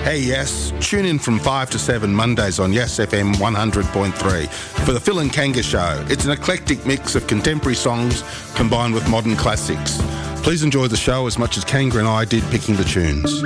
Hey Yes, tune in from 5 to 7 Mondays on Yes FM 100.3 for the Phil and Kanga Show. It's an eclectic mix of contemporary songs combined with modern classics. Please enjoy the show as much as Kanga and I did picking the tunes.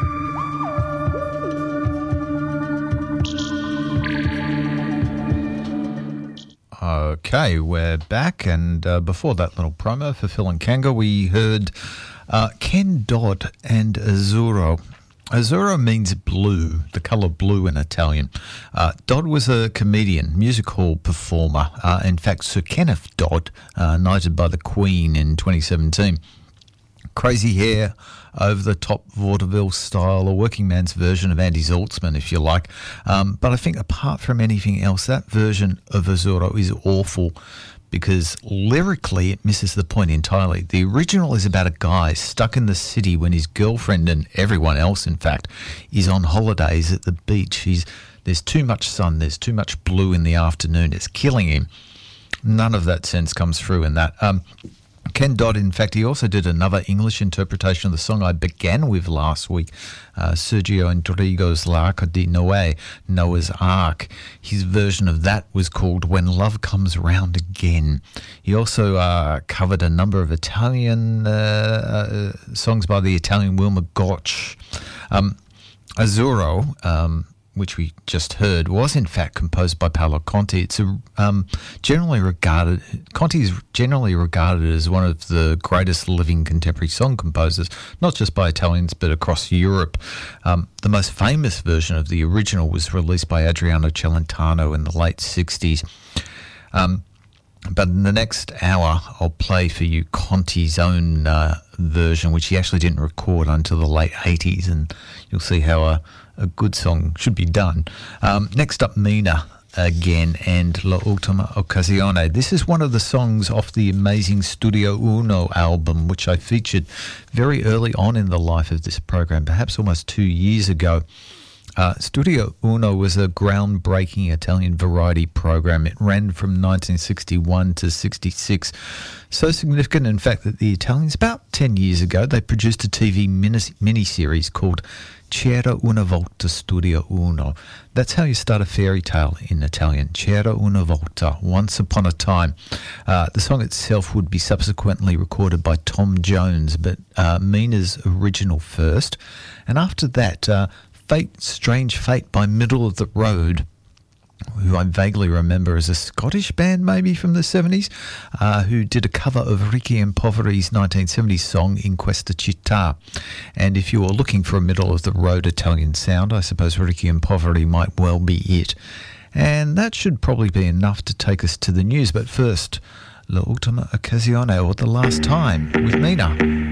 Okay, we're back, and before that little promo for Phil and Kanga, we heard Ken Dodd and Azzurro. Azzurro means blue, the colour blue in Italian. Dodd was a comedian, music hall performer. In fact, Sir Kenneth Dodd, knighted by the Queen in 2017. Crazy hair, over-the-top vaudeville style, a working man's version of Andy Zaltzman, if you like. But I think apart from anything else, that version of Azzurro is awful because lyrically it misses the point entirely. The original is about a guy stuck in the city when his girlfriend and everyone else, in fact, is on holidays at the beach. There's too much sun, there's too much blue in the afternoon. It's killing him. None of that sense comes through in that. Ken Dodd, in fact, he also did another English interpretation of the song I began with last week, Sergio Endrigo's L'Arca di Noè, Noah's Ark. His version of that was called When Love Comes Round Again. He also covered a number of Italian songs by the Italian Wilma Gotch. Azzurro, which we just heard, was in fact composed by Paolo Conti. It's Conti is generally regarded as one of the greatest living contemporary song composers, not just by Italians but across Europe. The most famous version of the original was released by Adriano Celentano in the late 60s. But in the next hour, I'll play for you Conti's own version, which he actually didn't record until the late 80s, and you'll see how a good song should be done. Next up, Mina again and L'Ultima Occasione. This is one of the songs off the amazing Studio Uno album, which I featured very early on in the life of this program, perhaps almost 2 years ago. Studio Uno was a groundbreaking Italian variety program. It ran from 1961 to 66. So significant, in fact, that the Italians, about 10 years ago, they produced a TV miniseries called C'era una volta Studio Uno. That's how you start a fairy tale in Italian. C'era una volta, once upon a time. The song itself would be subsequently recorded by Tom Jones, but Mina's original first. And after that, Strange Fate by Middle of the Road, who I vaguely remember as a Scottish band maybe from the 70s, who did a cover of Ricchi and Poveri's 1970s song In Questa Città. And if you are looking for a middle of the road Italian sound, I suppose Ricchi and Poveri might well be it. And that should probably be enough to take us to the news. But first, L'Ultima Occasione, or The Last Time, with Mina.